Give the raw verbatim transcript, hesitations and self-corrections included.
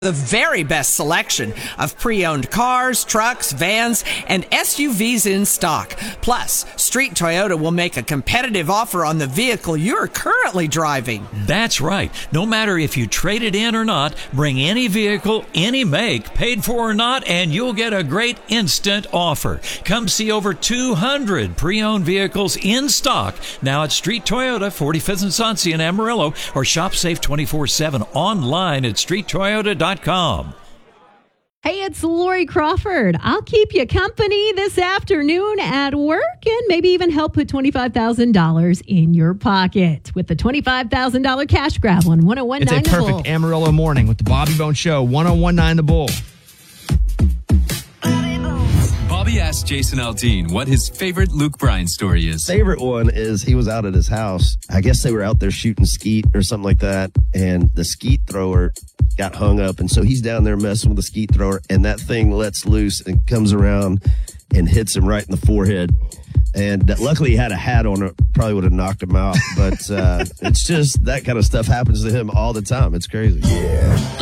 The very best selection of pre-owned cars, trucks, vans, and S U Vs in stock. Plus, Street Toyota will make a competitive offer on the vehicle you're currently driving. That's right. No matter if you trade it in or not, bring any vehicle, any make, paid for or not, and you'll get a great instant offer. Come see over two hundred pre-owned vehicles in stock now at Street Toyota, forty-fifth and Sonsia in Amarillo, or shop safe twenty-four seven online at street toyota dot com. Hey, it's Lori Crawford. I'll keep you company this afternoon at work and maybe even help put twenty-five thousand dollars in your pocket with the twenty-five thousand dollars cash grab on one oh one point nine It's a perfect Amarillo morning with the Bobby Bone Show, one oh one point nine The Bull. Bobby asked Jason Aldean what his favorite Luke Bryan story is. Favorite one is he was out at his house. I guess they were out there shooting skeet or something like that, and the skeet thrower got hung up, and so he's down there messing with the skeet thrower, and that thing lets loose and comes around and hits him right in the forehead. And uh, luckily he had a hat on it, probably would have knocked him out. But uh, it's just that kind of stuff happens to him all the time. It's crazy. Yeah.